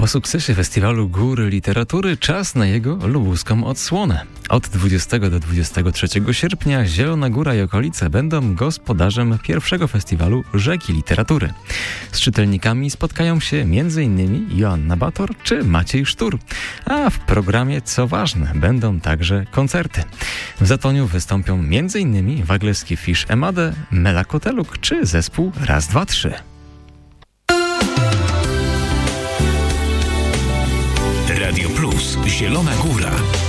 Po sukcesie Festiwalu Góry Literatury czas na jego lubuską odsłonę. Od 20 do 23 sierpnia Zielona Góra i okolice będą gospodarzem pierwszego festiwalu Rzeki Literatury. Z czytelnikami spotkają się m.in. Joanna Bator czy Maciej Sztur. A w programie, co ważne, będą także koncerty. W Zatoniu wystąpią m.in. Wagleski Fish Emade, Mela Koteluk czy zespół Raz, Dwa, Trzy. Radio Plus, Zielona Góra.